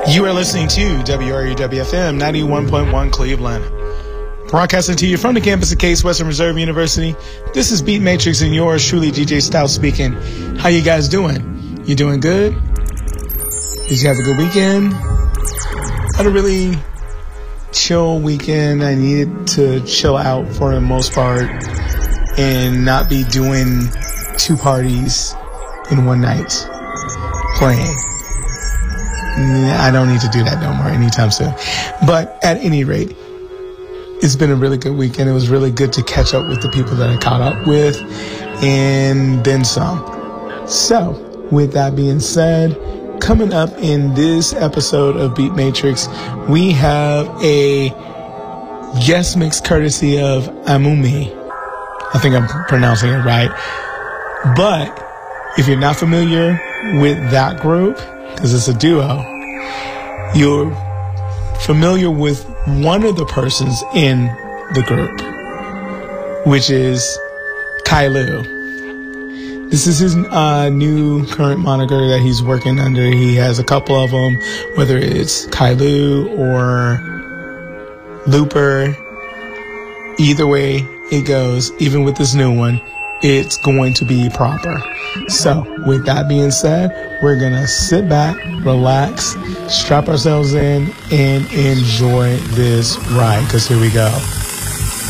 You are listening to WRUW-FM 91.1 Cleveland. Broadcasting to you from the campus of Case Western Reserve University. This is Beat Matrix and yours truly, DJ Stout speaking. How you guys doing? You doing good? Did you have a good weekend? Had a really chill weekend. I needed to chill out for the most part and not be doing two parties in one night playing. I don't need to do that no more anytime soon. But at any rate, it's been a really good weekend. It was really good to catch up with the people that I caught up with and then some. So, with that being said, coming up in this episode of Beat Matrix, we have a guest mix courtesy of Amumi. I think I'm pronouncing it right. But if you're not familiar with that group, because it's a duo, you're familiar with one of the persons in the group, which is Kailu. This is his new current moniker that he's working under. He has a couple of them, whether it's Kailu or Looper. Either way it goes, even with this new one, it's going to be proper. So, with that being said, we're going to sit back, relax, strap ourselves in, and enjoy this ride, because here we go.